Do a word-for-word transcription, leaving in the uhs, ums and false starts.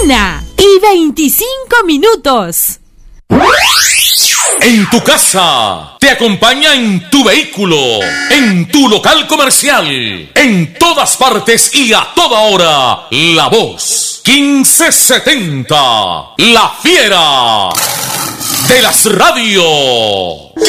Una y veinticinco minutos. En tu casa, te acompaña en tu vehículo, en tu local comercial, en todas partes y a toda hora. La Voz quince setenta, la fiera de las radios.